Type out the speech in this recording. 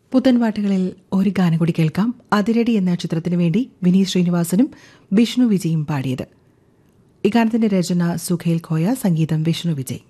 പുത്തൻപാട്ടുകളിൽ ഒരു ഗാനം കൂടി കേൾക്കാം. അതിരടി എന്ന ചിത്രത്തിനു വേണ്ടി വിനീത് ശ്രീനിവാസനും വിഷ്ണു വിജയും പാടിയത്. ഈ ഗാനത്തിന്റെ രചന സുഖേൽ ഖോയ, സംഗീതം വിഷ്ണു വിജയ്.